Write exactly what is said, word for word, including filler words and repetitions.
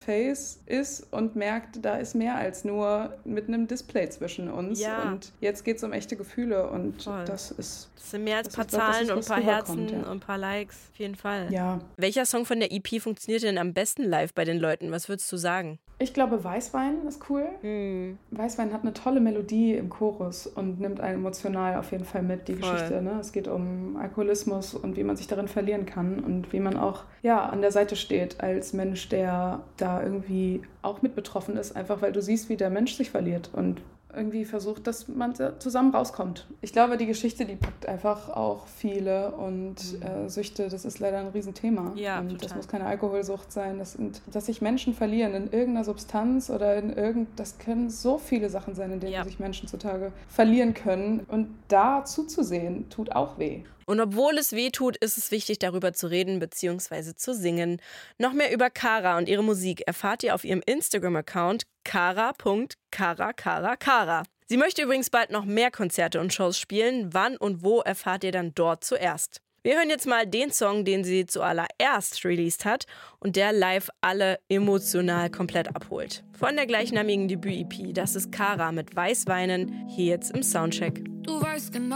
face-to-face ist und merkt, da ist mehr als nur mit einem Display zwischen uns. Ja. Und jetzt geht es um echte Gefühle und Voll. das ist... Das sind mehr als ein paar ist, glaub, Zahlen ist, und ein paar Herzen ja. und ein paar Likes. Auf jeden Fall. Ja. Welcher Song von der E P funktioniert denn am besten live bei den Leuten? Was würdest du sagen? Ich glaube, Weißwein ist cool. Hm. Weißwein hat eine tolle Melodie im Chorus und nimmt einen emotional auf jeden Fall mit, die Voll. Geschichte. Ne? Es geht um Alkoholismus und wie man sich darin verlieren kann und wie man auch ja, an der Seite steht als Mensch, der da irgendwie auch mit betroffen ist, einfach weil du siehst, wie der Mensch sich verliert und irgendwie versucht, dass man zusammen rauskommt. Ich glaube, die Geschichte, die packt einfach auch viele und mhm. äh, Süchte, das ist leider ein Riesenthema. Ja, und total. Das muss keine Alkoholsucht sein. Das sind, dass sich Menschen verlieren in irgendeiner Substanz oder in irgend, das können so viele Sachen sein, in denen ja. sich Menschen zutage verlieren können. Und da zuzusehen, tut auch weh. Und obwohl es weh tut, ist es wichtig, darüber zu reden bzw. zu singen. Noch mehr über Kara und ihre Musik erfahrt ihr auf ihrem Instagram-Account kara punkt kara kara kara. Sie möchte übrigens bald noch mehr Konzerte und Shows spielen. Wann und wo erfahrt ihr dann dort zuerst. Wir hören jetzt mal den Song, den sie zuallererst released hat und der live alle emotional komplett abholt. Von der gleichnamigen Debüt-E P, das ist Kara mit Weißweinen, hier jetzt im Soundcheck. Du weißt genau,